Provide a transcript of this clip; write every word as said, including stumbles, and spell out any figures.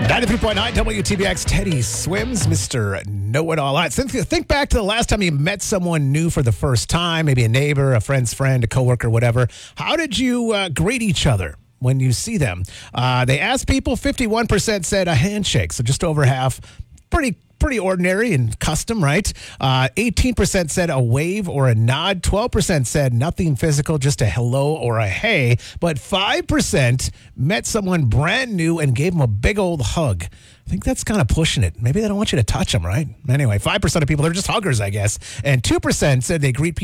ninety-three point nine W T B X, Teddy Swims, Mister Know-It-All. All right, Cynthia, think back to the last time you met someone new for the first time, maybe a neighbor, a friend's friend, a coworker, whatever. How did you uh, greet each other when you see them? Uh, they asked people, fifty-one percent said a handshake, so just over half. Pretty pretty ordinary and custom, right? Uh, eighteen percent said a wave or a nod. twelve percent said nothing physical, just a hello or a hey. But five percent met someone brand new and gave them a big old hug. I think that's kind of pushing it. Maybe they don't want you to touch them, right? Anyway, five percent of people are just huggers, I guess. And two percent said they greet people